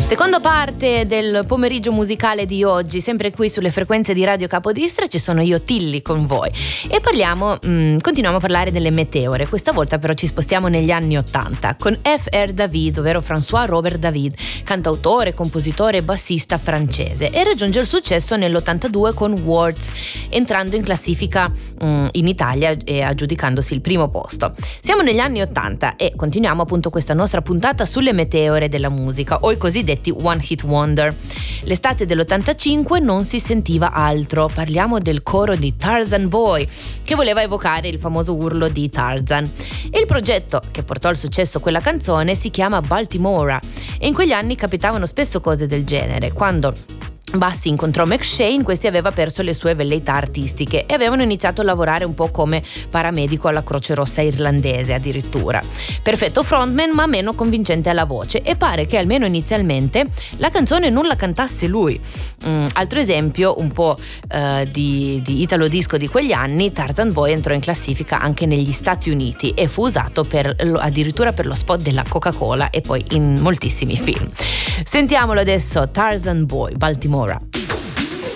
Seconda parte del pomeriggio musicale di oggi, sempre qui sulle frequenze di Radio Capodistra. Ci sono io, Tilly, con voi e continuiamo a parlare delle meteore. Questa volta però ci spostiamo negli anni 80 con F.R. David, ovvero François Robert David, cantautore, compositore e bassista francese, e raggiunge il successo nell'82 con Words, entrando in classifica in Italia e aggiudicandosi il primo posto. Siamo negli anni 80 e continuiamo appunto questa nostra puntata sulle meteore della musica, o i cosiddetti One Hit Wonder. L'estate dell'85 non si sentiva altro, parliamo del coro di Tarzan Boy, che voleva evocare il famoso urlo di Tarzan, e il progetto che portò al successo quella canzone si chiama Baltimora, e in quegli anni capitavano spesso cose del genere. Quando Bassi incontrò McShane, questi aveva perso le sue velleità artistiche e avevano iniziato a lavorare un po' come paramedico alla Croce Rossa irlandese addirittura. Perfetto frontman, ma meno convincente alla voce, e pare che almeno inizialmente la canzone non la cantasse lui. Altro esempio un po' di italo disco di quegli anni, Tarzan Boy entrò in classifica anche negli Stati Uniti e fu usato addirittura per lo spot della Coca-Cola e poi in moltissimi film. Sentiamolo adesso, Tarzan Boy, Baltimora.